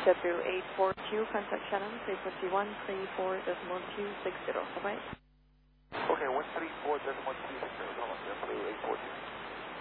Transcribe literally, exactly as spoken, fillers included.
JetBlue eight four two, contact Shannon, frequency one three four decimal two six zero. Bye-bye. Okay, one three four decimal two six zero, JetBlue eight four two.